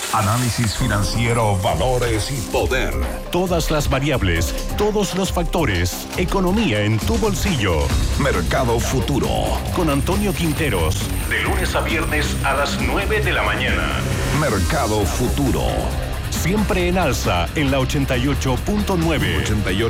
Análisis financiero, valores y poder. Todas las variables, todos los factores. Economía en tu bolsillo. Mercado Futuro. Con Antonio Quinteros. De lunes a viernes a las 9 de la mañana. Mercado Futuro. Siempre en alza en la 88.9. 88.